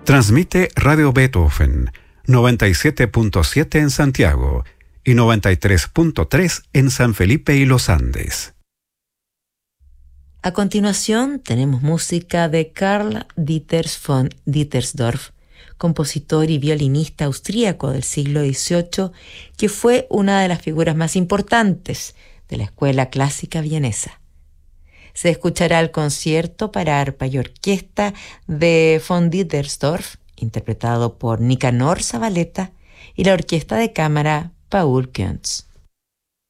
Transmite Radio Beethoven 97.7 en Santiago y 93.3 en San Felipe y Los Andes. A continuación tenemos música de Karl Dieter von Dittersdorf, compositor y violinista austríaco del siglo XVIII, que fue una de las figuras más importantes de la escuela clásica vienesa. Se escuchará el concierto para arpa y orquesta de von Dittersdorf, interpretado por Nicanor Zavaleta, y la orquesta de cámara Paul Kuntz.